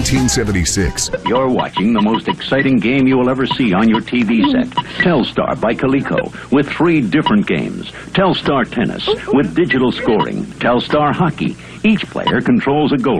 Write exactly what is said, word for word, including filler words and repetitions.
nineteen seventy-six. You're watching the most exciting game you will ever see on your T V set. Telstar by Coleco with three different games. Telstar Tennis with digital scoring. Telstar Hockey. Each player controls a goal.